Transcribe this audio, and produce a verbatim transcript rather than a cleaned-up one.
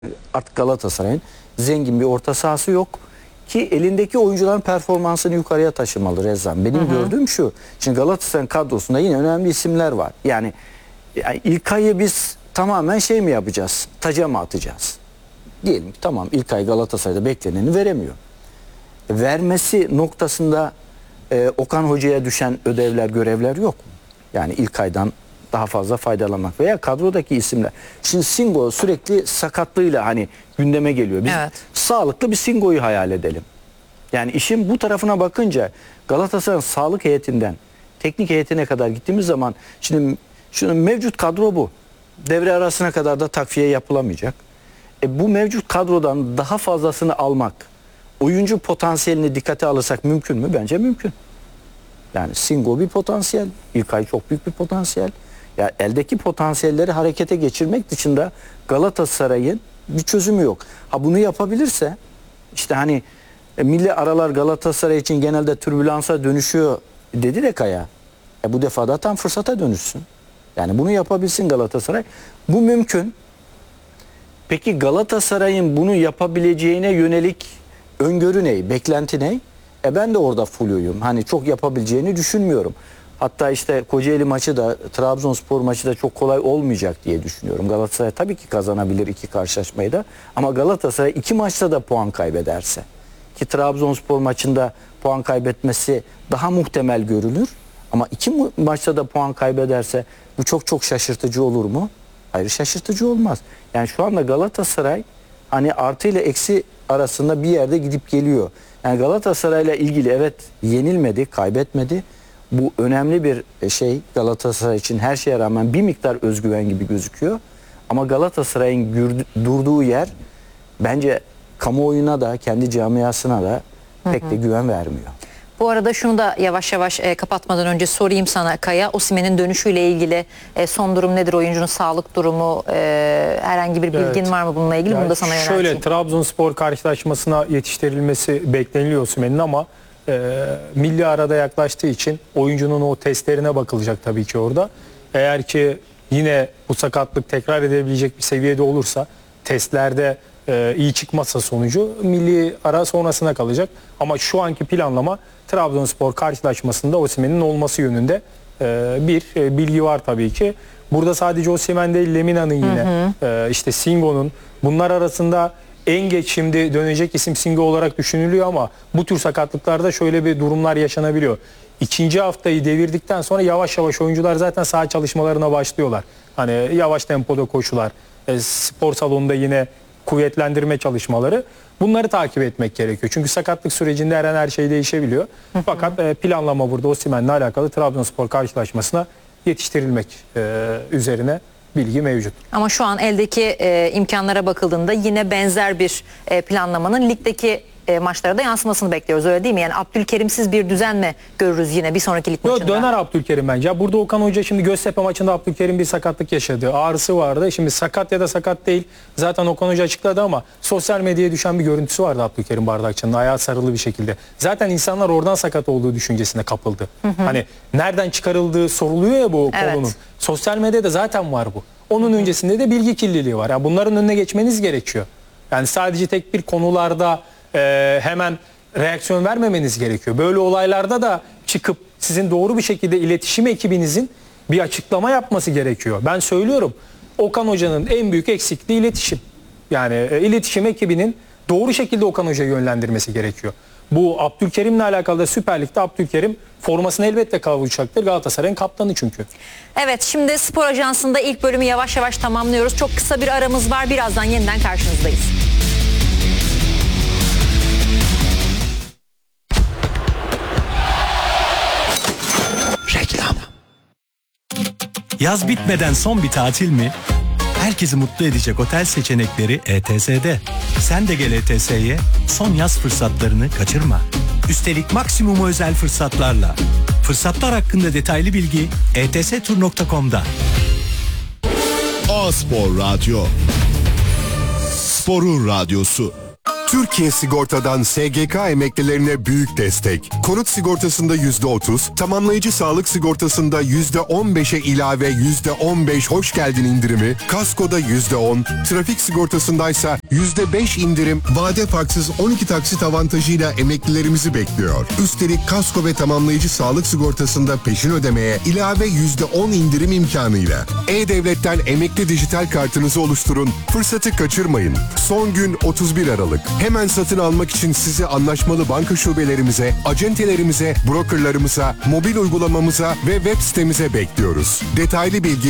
Artık Galatasaray'ın zengin bir orta sahası yok ki elindeki oyuncuların performansını yukarıya taşımalı Rezan. Benim hı hı. gördüğüm şu. Şimdi Galatasaray'ın kadrosunda yine önemli isimler var. Yani, yani İlkay'ı biz tamamen şey mi yapacağız? Taca mı atacağız? Diyelim ki tamam, İlkay Galatasaray'da bekleneni veremiyor. Vermesi noktasında e, Okan Hoca'ya düşen ödevler, görevler yok mu? Yani İlkay'dan daha fazla faydalanmak veya kadrodaki isimler. Şimdi Singo sürekli sakatlığıyla hani gündeme geliyor. Biz evet. sağlıklı bir Singo'yu hayal edelim. Yani işin bu tarafına bakınca Galatasaray'ın sağlık heyetinden teknik heyetine kadar gittiğimiz zaman şimdi şunun mevcut kadro bu. Devre arasına kadar da takviye yapılamayacak. E bu mevcut kadrodan daha fazlasını almak, oyuncu potansiyelini dikkate alırsak mümkün mü? Bence mümkün. Yani Singo bir potansiyel, İlkay çok büyük bir potansiyel. Ya eldeki potansiyelleri harekete geçirmek dışında Galatasaray'ın bir çözümü yok. Ha bunu yapabilirse işte hani e, milli aralar Galatasaray için genelde türbülansa dönüşüyor dedi de Kaya. E bu defa da tam fırsata dönüşsün. Yani bunu yapabilsin Galatasaray. Bu mümkün. Peki Galatasaray'ın bunu yapabileceğine yönelik öngörü ne? Beklenti ne? E ben de orada fulluyum. Hani çok yapabileceğini düşünmüyorum. Hatta işte Kocaeli maçı da, Trabzonspor maçı da çok kolay olmayacak diye düşünüyorum. Galatasaray tabii ki kazanabilir iki karşılaşmayı da. Ama Galatasaray iki maçta da puan kaybederse, ki Trabzonspor maçında puan kaybetmesi daha muhtemel görülür. Ama iki maçta da puan kaybederse bu çok çok şaşırtıcı olur mu? Hayır, şaşırtıcı olmaz. Yani şu anda Galatasaray hani artı ile eksi arasında bir yerde gidip geliyor. Yani Galatasaray'la ilgili evet yenilmedi, kaybetmedi. Bu önemli bir şey Galatasaray için, her şeye rağmen bir miktar özgüven gibi gözüküyor. Ama Galatasaray'ın durduğu yer bence kamuoyuna da kendi camiasına da pek hı hı. de güven vermiyor. Bu arada şunu da yavaş yavaş e, kapatmadan önce sorayım sana Kaya. Osimhen'in dönüşüyle ilgili e, son durum nedir? Oyuncunun sağlık durumu, e, herhangi bir bilgin evet. var mı bununla ilgili? Yani bunu da sana yönelteyim. Şöyle, Trabzonspor karşılaşmasına yetiştirilmesi bekleniliyor Osimhen'in ama e, milli arada yaklaştığı için oyuncunun o testlerine bakılacak tabii ki orada. Eğer ki yine bu sakatlık tekrar edebilecek bir seviyede olursa, testlerde e, iyi çıkmazsa sonucu milli ara sonrasına kalacak. Ama şu anki planlama Trabzonspor karşılaşmasında Osimhen'in olması yönünde e, bir e, bilgi var tabii ki. Burada sadece Osimhen değil, Lemina'nın yine hı hı. E, işte Singo'nun, bunlar arasında en geç şimdi dönecek isim Singo olarak düşünülüyor ama bu tür sakatlıklarda şöyle bir durumlar yaşanabiliyor. İkinci haftayı devirdikten sonra yavaş yavaş oyuncular zaten saha çalışmalarına başlıyorlar. Hani yavaş tempoda koşular, e, spor salonunda yine kuvvetlendirme çalışmaları. Bunları takip etmek gerekiyor. Çünkü sakatlık sürecinde her an her şey değişebiliyor. Hı hı. Fakat e, planlama burada Osimhen'le alakalı Trabzonspor karşılaşmasına yetiştirilmek e, üzerine bilgi mevcut. Ama şu an eldeki e, imkanlara bakıldığında yine benzer bir e, planlamanın ligdeki e, maçlara da yansımasını bekliyoruz, öyle değil mi? Yani Abdülkerim'siz bir düzen mi görürüz yine bir sonraki lig Yo, maçında? Döner Abdülkerim bence. Ya burada Okan Hoca şimdi Göztepe maçında Abdülkerim bir sakatlık yaşadı. Ağrısı vardı. Şimdi sakat ya da sakat değil. Zaten Okan Hoca açıkladı ama sosyal medyaya düşen bir görüntüsü vardı Abdülkerim Bardakçı'nın. Ayağı sarılı bir şekilde. Zaten insanlar oradan sakat olduğu düşüncesine kapıldı. Hı hı. Hani nereden çıkarıldığı soruluyor ya bu evet. konunun. Sosyal medyada zaten var bu. Onun öncesinde de bilgi kirliliği var. Yani bunların önüne geçmeniz gerekiyor. Yani sadece tek bir konularda e, hemen reaksiyon vermemeniz gerekiyor. Böyle olaylarda da çıkıp sizin doğru bir şekilde iletişim ekibinizin bir açıklama yapması gerekiyor. Ben söylüyorum, Okan Hoca'nın en büyük eksikliği iletişim. Yani e, iletişim ekibinin doğru şekilde Okan Hoca'yı yönlendirmesi gerekiyor. Bu Abdülkerim'le alakalı da Süper Lig'de Abdülkerim formasını elbette kavuşacaktır. Galatasaray'ın kaptanı çünkü. Evet, şimdi Spor Ajansı'nda ilk bölümü yavaş yavaş tamamlıyoruz. Çok kısa bir aramız var. Birazdan yeniden karşınızdayız. Reklam. Yaz bitmeden son bir tatil mi? Herkesi mutlu edecek otel seçenekleri E T S'de. Sen de gel E T S'ye, son yaz fırsatlarını kaçırma. Üstelik maksimum özel fırsatlarla. Fırsatlar hakkında detaylı bilgi e t s tur nokta com'da. A Spor Radyo. Sporun radyosu. Türkiye Sigorta'dan S G K emeklilerine büyük destek. Konut sigortasında yüzde otuz, tamamlayıcı sağlık sigortasında yüzde on beşe ilave yüzde on beş hoş geldin indirimi, kaskoda yüzde on, trafik sigortasındaysa yüzde beş indirim, vade farksız on iki taksit avantajıyla emeklilerimizi bekliyor. Üstelik kasko ve tamamlayıcı sağlık sigortasında peşin ödemeye ilave yüzde on indirim imkanıyla. E-Devlet'ten emekli dijital kartınızı oluşturun, fırsatı kaçırmayın. Son gün otuz bir Aralık. Hemen satın almak için sizi anlaşmalı banka şubelerimize, acentelerimize, brokerlarımıza, mobil uygulamamıza ve web sitemize bekliyoruz. Detaylı bilgi